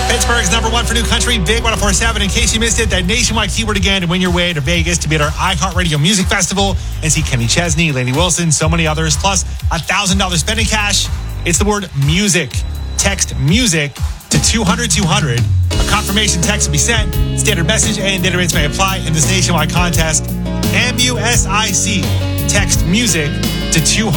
Pittsburgh's number one for new country, Big 104.7. In case you missed it, that nationwide keyword again to win your way to Vegas to be at our iHeartRadio Music Festival and see Kenny Chesney, Lainey Wilson, so many others, plus $1,000 spending cash. It's the word music. Text music to 200-200. A confirmation text will be sent. Standard message and data rates may apply in this nationwide contest. MUSIC. Text music to 200-200.